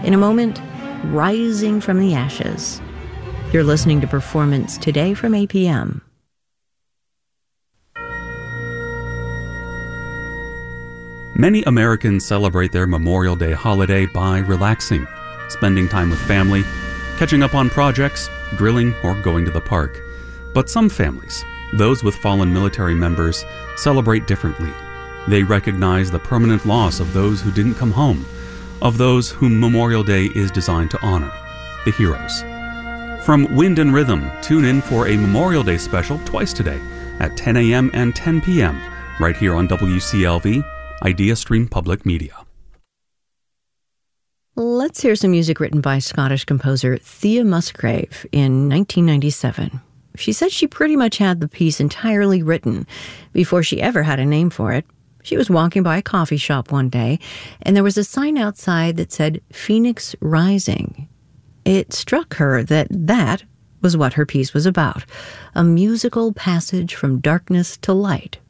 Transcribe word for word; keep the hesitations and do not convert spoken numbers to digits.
In a moment, rising from the ashes. You're listening to Performance Today from A P M. Many Americans celebrate their Memorial Day holiday by relaxing, spending time with family, catching up on projects, grilling, or going to the park. But some families, those with fallen military members, celebrate differently. They recognize the permanent loss of those who didn't come home, of those whom Memorial Day is designed to honor, the heroes. From Wind and Rhythm, tune in for a Memorial Day special twice today at ten a.m. and ten p.m. right here on W C L V, Idea Stream Public Media. Let's hear some music written by Scottish composer Thea Musgrave in nineteen ninety-seven. She said she pretty much had the piece entirely written before she ever had a name for it. She was walking by a coffee shop one day, and there was a sign outside that said Phoenix Rising. It struck her that that was what her piece was about, a musical passage from darkness to light